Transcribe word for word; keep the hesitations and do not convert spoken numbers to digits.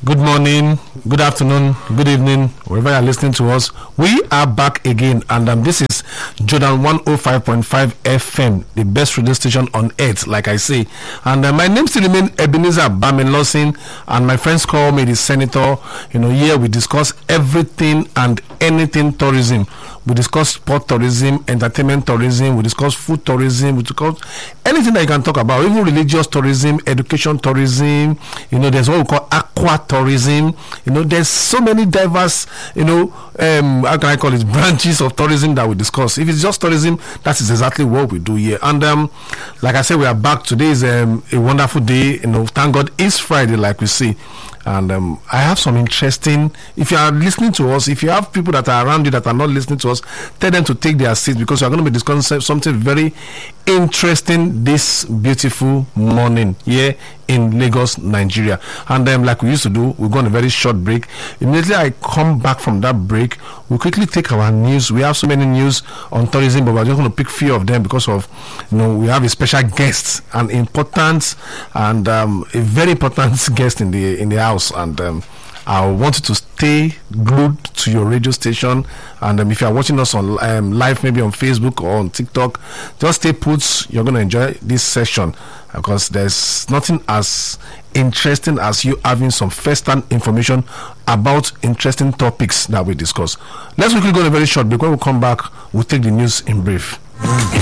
Good morning, good afternoon, good evening, wherever you're listening to us. We are back again, and um, this is Jordan one oh five point five F M, the best radio station on earth, like I say. And uh, my name still remains Ebenezer Bamin-Lawson, and my friends call me the Senator. You know, here we discuss everything and anything tourism. We discuss sport tourism, entertainment tourism, we discuss food tourism, we discuss anything that you can talk about, even religious tourism, education tourism. You know, there's what we call aqua tourism. You know, there's so many diverse, you know, um, how can I call it, branches of tourism that we discuss. If it's just tourism, that is exactly what we do here. And um, like I said, we are back. Today is um, a wonderful day. You know, thank God it's Friday, like we see. And um, I have some interesting, if you are listening to us, if you have people that are around you that are not listening to us, tell them to take their seats, because we are going to be discussing something very interesting this beautiful morning here in Lagos, Nigeria. And um, like we used to do, we'll go on a very short break. Immediately I come back from that break, we'll quickly take our news. We have so many news on tourism, but we're just going to pick few of them because of, you know, we have a special guest, an important and um, a very important guest in the in the house. And um, I want you to stay glued to your radio station. And um, if you are watching us on um, live, maybe on Facebook or on TikTok, just stay put. You're going to enjoy this session, because there's nothing as interesting as you having some first-hand information about interesting topics that we discuss. Let's quickly go on a very short break. When we come back, we'll take the news in brief.